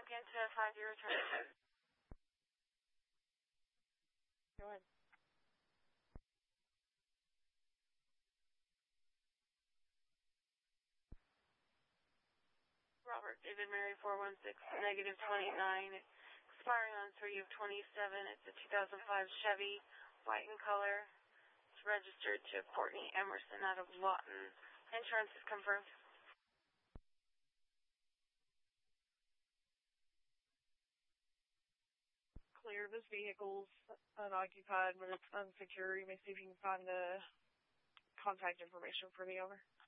into 50 Go ahead. Robert David Mary 416 negative 29, expiring on 3 of 27. It's a 2005 Chevy, white in color. It's registered to Courtney Emerson out of Lawton. Insurance is confirmed. Clear. This vehicle's unoccupied, but it's unsecured. You may see if you can find the contact information for the owner.